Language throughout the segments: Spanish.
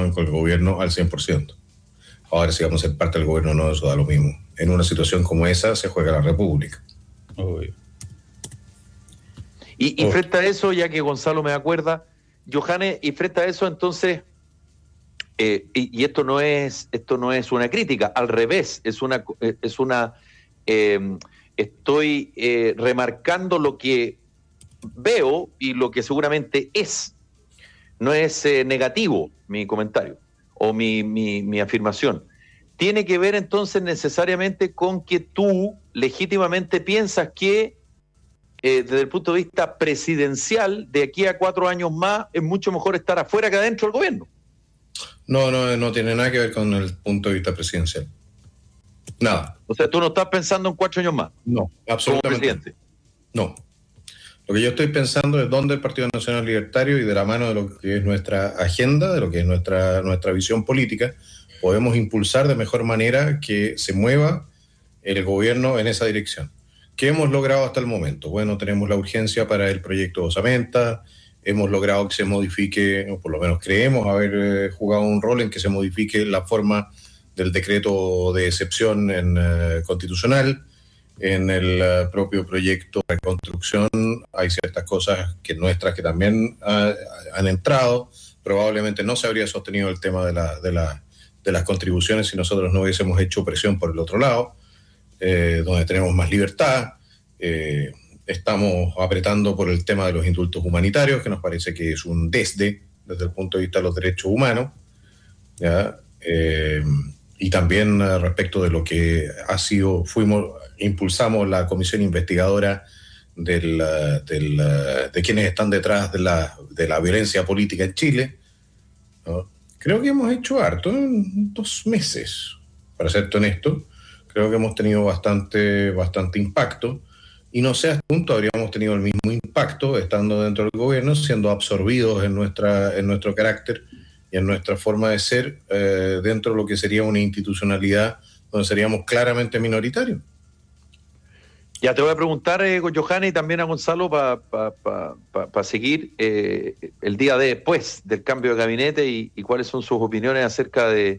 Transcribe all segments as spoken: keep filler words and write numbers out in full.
estamos con el gobierno al cien por ciento. Ahora, si vamos a ser parte del gobierno, no, eso da lo mismo. En una situación como esa se juega la República. Obvio. Y, y frente a eso, ya que Gonzalo me acuerda, Johannes, y frente a eso, entonces, eh, y, y esto no es esto no es una crítica, al revés, es una, es una eh, estoy eh, remarcando lo que veo y lo que seguramente es. No es eh, negativo mi comentario o mi, mi, mi afirmación. Tiene que ver entonces necesariamente con que tú legítimamente piensas que eh, desde el punto de vista presidencial, de aquí a cuatro años más, es mucho mejor estar afuera que adentro del gobierno. No, no, no tiene nada que ver con el punto de vista presidencial. Nada. O sea, tú no estás pensando en cuatro años más. No, absolutamente. Como presidente. No. Lo que yo estoy pensando es dónde el Partido Nacional Libertario y de la mano de lo que es nuestra agenda, de lo que es nuestra, nuestra visión política, podemos impulsar de mejor manera que se mueva el gobierno en esa dirección. ¿Qué hemos logrado hasta el momento? Bueno, tenemos la urgencia para el proyecto de osamenta, hemos logrado que se modifique, o por lo menos creemos haber eh, jugado un rol en que se modifique la forma del decreto de excepción en, eh, constitucional. En el uh, propio proyecto de reconstrucción hay ciertas cosas que nuestras que también uh, han entrado. Probablemente no se habría sostenido el tema de, la, de, la, de las contribuciones si nosotros no hubiésemos hecho presión por el otro lado, eh, donde tenemos más libertad. Eh, estamos apretando por el tema de los indultos humanitarios, que nos parece que es un desde, desde el punto de vista de los derechos humanos, ¿ya? Eh, y también uh, respecto de lo que ha sido, fuimos... impulsamos la comisión investigadora del, del, de quienes están detrás de la, de la violencia política en Chile, ¿no? Creo que hemos hecho harto en dos meses, para ser honesto. Creo que hemos tenido bastante, bastante impacto, y no sé hasta qué punto habríamos tenido el mismo impacto estando dentro del gobierno, siendo absorbidos en, nuestra, en nuestro carácter y en nuestra forma de ser eh, dentro de lo que sería una institucionalidad donde seríamos claramente minoritarios. Ya te voy a preguntar, eh, Johannes, y también a Gonzalo, para pa, pa, pa, pa seguir eh, el día después del cambio de gabinete y, y cuáles son sus opiniones acerca de,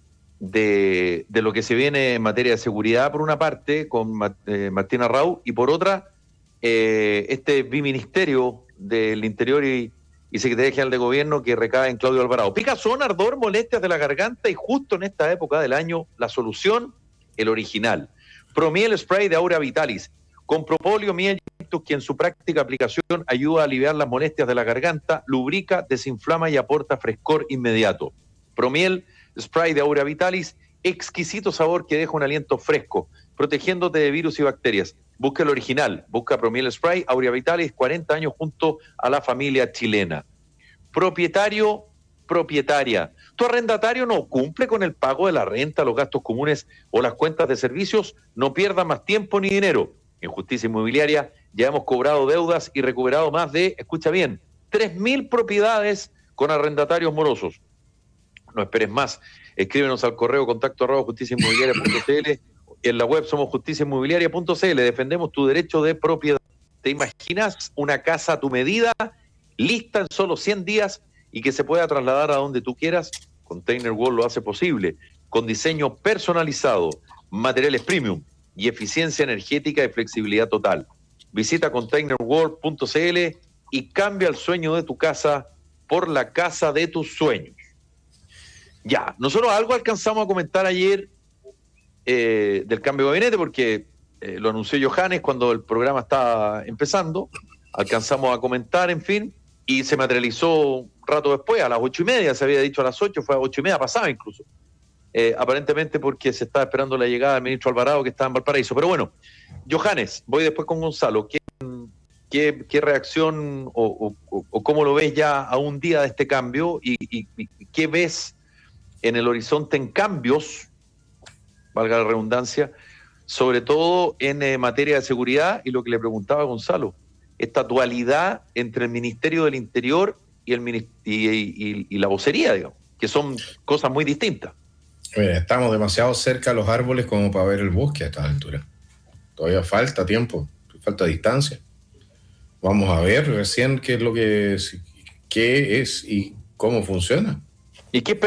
de, de lo que se viene en materia de seguridad, por una parte, con eh, Martín Arrau, y por otra, eh, este biministerio del Interior y, y Secretaría General de Gobierno que recae en Claudio Alvarado. Picazón, ardor, molestias de la garganta, y justo en esta época del año, la solución, el original. Promiel Spray de Aurea Vitalis, con propóleo, miel y eucaliptus, que en su práctica aplicación ayuda a aliviar las molestias de la garganta, lubrica, desinflama y aporta frescor inmediato. Promiel Spray de Aurea Vitalis, exquisito sabor que deja un aliento fresco, protegiéndote de virus y bacterias. Busca el original, busca Promiel Spray, Aurea Vitalis, cuarenta años junto a la familia chilena. Propietario, propietaria. ¿Tu arrendatario no cumple con el pago de la renta, los gastos comunes o las cuentas de servicios? No pierda más tiempo ni dinero. En Justicia Inmobiliaria ya hemos cobrado deudas y recuperado más de, escucha bien, tres mil propiedades con arrendatarios morosos. No esperes más. Escríbenos al correo contacto arroba justicia inmobiliaria punto c l. En la web somos justicia inmobiliaria punto c l. Defendemos tu derecho de propiedad. ¿Te imaginas una casa a tu medida, lista en solo cien días y que se pueda trasladar a donde tú quieras? Container World lo hace posible, con diseño personalizado, materiales premium y eficiencia energética y flexibilidad total. Visita container world punto c l y cambia el sueño de tu casa por la casa de tus sueños. Ya, nosotros algo alcanzamos a comentar ayer eh, del cambio de gabinete, porque eh, lo anunció Johannes cuando el programa estaba empezando, alcanzamos a comentar, en fin, y se materializó un rato después, a las ocho y media, se había dicho a las ocho, fue a ocho y media pasada incluso. Eh, aparentemente porque se está esperando la llegada del ministro Alvarado, que está en Valparaíso. Pero bueno, Johannes, voy después con Gonzalo. ¿Qué, qué, qué reacción o, o, o cómo lo ves ya a un día de este cambio? Y, y, y qué ves en el horizonte en cambios, valga la redundancia, sobre todo en eh, materia de seguridad? Y lo que le preguntaba a Gonzalo, esta dualidad entre el Ministerio del Interior y, el, y, y, y la vocería, digamos, que son cosas muy distintas. Mira, estamos demasiado cerca a los árboles como para ver el bosque a esta altura. Todavía falta tiempo, falta distancia. Vamos a ver recién qué es lo que qué es y cómo funciona. ¿Y qué